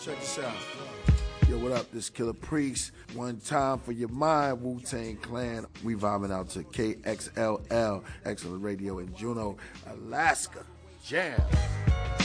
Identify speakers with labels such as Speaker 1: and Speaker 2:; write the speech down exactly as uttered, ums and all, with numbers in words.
Speaker 1: Check this out. Yo, what up? This Killer Priest. One time for your mind, Wu-Tang Clan. We vibing out to K X L L, Excellent Radio in Juneau, Alaska. Jam.